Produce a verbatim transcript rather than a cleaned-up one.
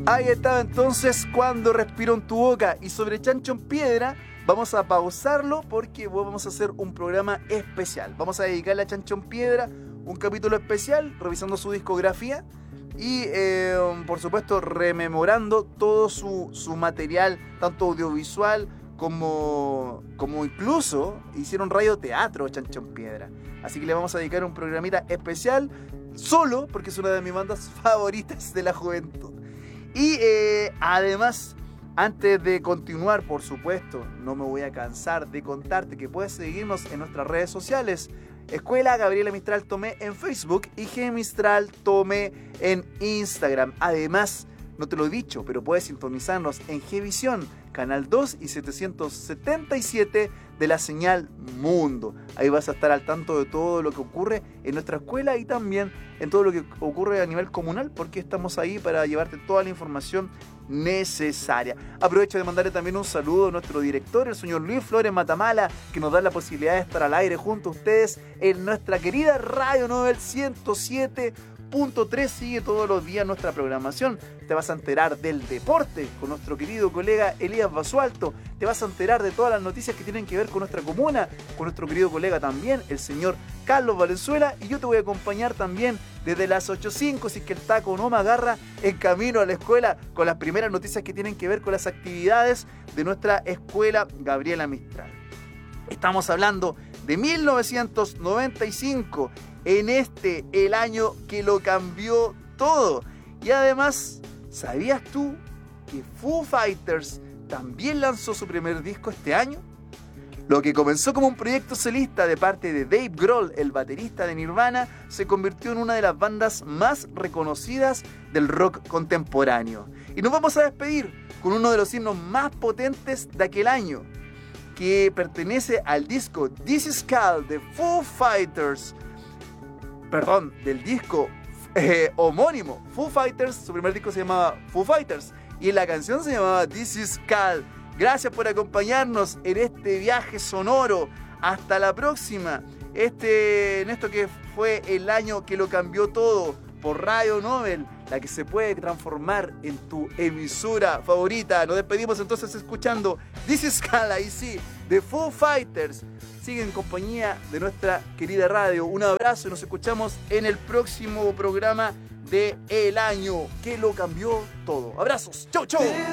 Ahí estaba entonces Cuando respiro en tu boca. Y sobre Chancho en Piedra vamos a pausarlo porque vamos a hacer un programa especial. Vamos a dedicarle a Chancho en Piedra un capítulo especial revisando su discografía y eh, por supuesto rememorando todo su, su material, tanto audiovisual como, como incluso hicieron radioteatro Chancho en Piedra. Así que le vamos a dedicar un programita especial solo porque es una de mis bandas favoritas de la juventud. Y eh, además, antes de continuar, por supuesto, no me voy a cansar de contarte que puedes seguirnos en nuestras redes sociales. Escuela Gabriela Mistral Tomé en Facebook y G Mistral Tomé en Instagram. Además, no te lo he dicho, pero puedes sintonizarnos en Gvisión, Canal dos y setecientos setenta y siete de la señal Mundo. Ahí vas a estar al tanto de todo lo que ocurre en nuestra escuela y también en todo lo que ocurre a nivel comunal, porque estamos ahí para llevarte toda la información necesaria. Aprovecho de mandarle también un saludo a nuestro director, el señor Luis Flores Matamala, que nos da la posibilidad de estar al aire junto a ustedes en nuestra querida Radio Nobel ciento siete punto tres. Sigue todos los días nuestra programación. Te vas a enterar del deporte con nuestro querido colega Elías Basualto. Te vas a enterar de todas las noticias que tienen que ver con nuestra comuna, con nuestro querido colega también, el señor Carlos Valenzuela. Y yo te voy a acompañar también desde las ocho cinco, si es que el taco no me agarra, en camino a la escuela con las primeras noticias que tienen que ver con las actividades de nuestra escuela Gabriela Mistral. Estamos hablando de mil novecientos noventa y cinco, en este, el año que lo cambió todo. Y además, ¿sabías tú que Foo Fighters también lanzó su primer disco este año? Lo que comenzó como un proyecto solista de parte de Dave Grohl, el baterista de Nirvana, se convirtió en una de las bandas más reconocidas del rock contemporáneo. Y nos vamos a despedir con uno de los himnos más potentes de aquel año, que pertenece al disco This Is Called de Foo Fighters. Perdón, del disco eh, homónimo Foo Fighters. Su primer disco se llamaba Foo Fighters y la canción se llamaba This Is Called. Gracias por acompañarnos en este viaje sonoro. Hasta la próxima. Este, en esto que fue el año que lo cambió todo, por Radio Nobel, la que se puede transformar en tu emisora favorita. Nos despedimos entonces escuchando This Is Called, ahí sí, de Foo Fighters. Sigue en compañía de nuestra querida radio. Un abrazo y nos escuchamos en el próximo programa de El Año que lo cambió todo. Abrazos. Chau, chau.